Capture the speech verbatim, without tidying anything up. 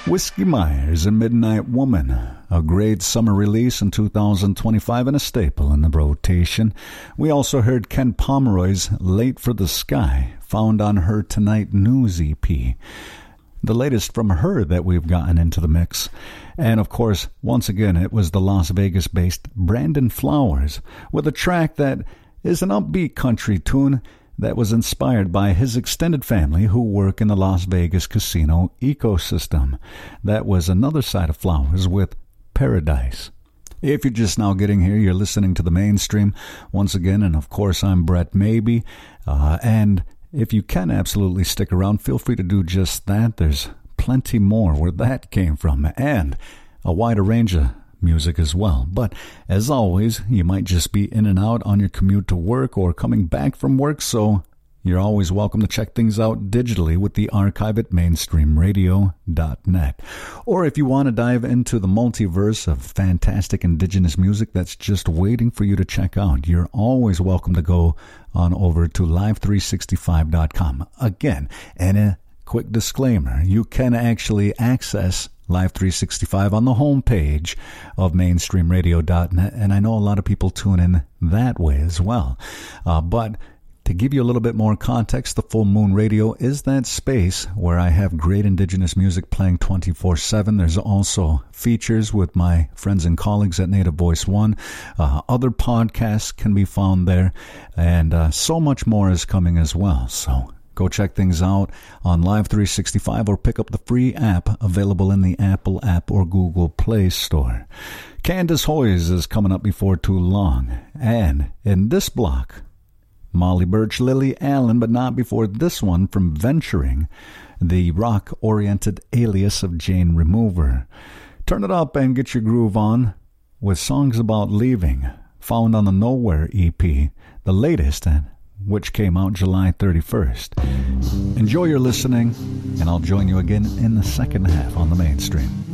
Whiskey Myers and Midnight Woman, a great summer release in two thousand twenty-five and a staple in the rotation. We also heard Ken Pomeroy's Late for the Sky, found on her Tonight News E P. The latest from her that we've gotten into the mix. And of course, once again, it was the Las Vegas-based Brandon Flowers with a track that is an upbeat country tune that was inspired by his extended family who work in the Las Vegas casino ecosystem. That was another side of Flowers with Paradise. If you're just now getting here, you're listening to The Mainstream once again, and of course I'm Brett Maybe. Uh, and if you can absolutely stick around, feel free to do just that. There's plenty more where that came from, and a wider range of music as well. But as always, you might just be in and out on your commute to work or coming back from work, so you're always welcome to check things out digitally with the archive at mainstream radio dot net. Or if you want to dive into the multiverse of fantastic indigenous music that's just waiting for you to check out, you're always welcome to go on over to live three sixty-five dot com. Again, and a quick disclaimer, you can actually access Live three sixty-five on the homepage of mainstream radio dot net, and I know a lot of people tune in that way as well. Uh, but to give you a little bit more context, the Full Moon Radio is that space where I have great indigenous music playing twenty-four seven. There's also features with my friends and colleagues at Native Voice One. Uh, other podcasts can be found there, and uh, so much more is coming as well. So go check things out on Live three sixty-five or pick up the free app available in the Apple app or Google Play Store. Candace Hoyes is coming up before too long. And in this block, Molly Birch, Lily Allen, but not before this one from Venturing, the rock-oriented alias of Jane Remover. Turn it up and get your groove on with Songs About Leaving, found on the Nowhere E P, the latest, and which came out July thirty-first. Enjoy your listening, and I'll join you again in the second half on The Mainstream.